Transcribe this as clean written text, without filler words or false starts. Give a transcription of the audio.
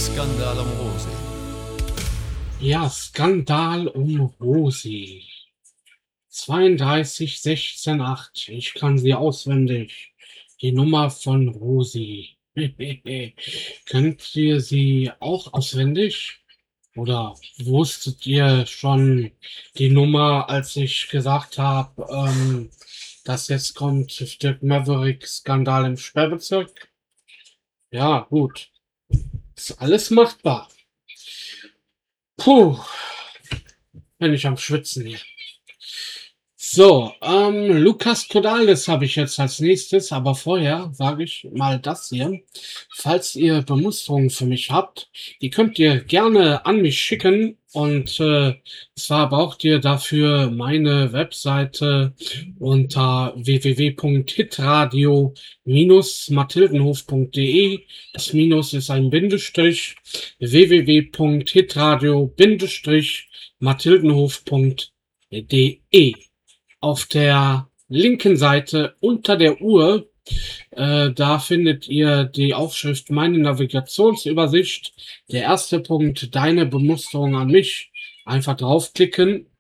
Skandal um Rosi. Ja, Skandal um Rosi. 32 16 8. Ich kann sie auswendig. Die Nummer von Rosi. Könnt ihr sie auch auswendig? Oder wusstet ihr schon die Nummer, als ich gesagt habe, dass jetzt kommt Dirk Maverick Skandal im Sperrbezirk? Ja, gut. Ist alles machbar. Puh, bin ich am Schwitzen hier. So, Lukas Podales habe ich jetzt als nächstes, aber vorher sage ich mal das hier. Falls ihr Bemusterungen für mich habt, die könnt ihr gerne an mich schicken und zwar braucht ihr dafür meine Webseite unter www.hitradio-mathildenhof.de. Das Minus ist ein Bindestrich. www.hitradio-mathildenhof.de. Auf der linken Seite unter der Uhr, da findet ihr die Aufschrift Meine Navigationsübersicht. Der erste Punkt, deine Bemusterung an mich. Einfach draufklicken